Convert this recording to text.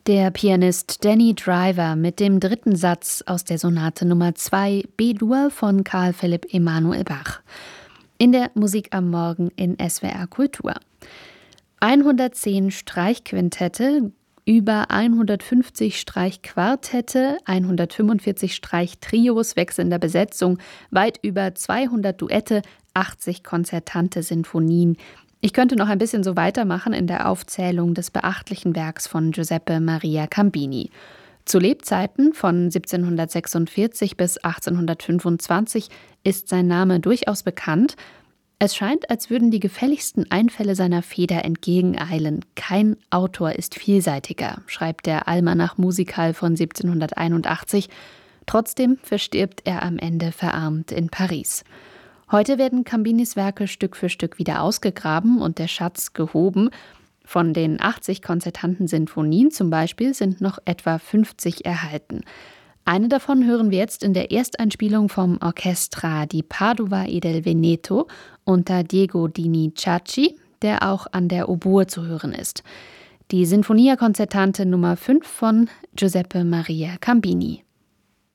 Der Pianist Danny Driver mit dem dritten Satz aus der Sonate Nummer 2 B-Dur von Carl Philipp Emanuel Bach. In der Musik am Morgen in SWR Kultur. 110 Streichquintette, über 150 Streichquartette, 145 Streichtrios wechselnder Besetzung, weit über 200 Duette, 80 konzertante Sinfonien. Ich könnte noch ein bisschen so weitermachen in der Aufzählung des beachtlichen Werks von Giuseppe Maria Cambini. Zu Lebzeiten von 1746 bis 1825 ist sein Name durchaus bekannt. Es scheint, als würden die gefälligsten Einfälle seiner Feder entgegeneilen. Kein Autor ist vielseitiger, schreibt der Almanach Musical von 1781. Trotzdem verstirbt er am Ende verarmt in Paris. Heute werden Cambinis Werke Stück für Stück wieder ausgegraben und der Schatz gehoben. Von den 80 konzertanten Sinfonien zum Beispiel sind noch etwa 50 erhalten. Eine davon hören wir jetzt in der Ersteinspielung vom Orchestra di Padova e del Veneto unter Diego Dini Ciacci, der auch an der Oboe zu hören ist. Die Sinfonia Concertante Nummer 5 von Giuseppe Maria Cambini.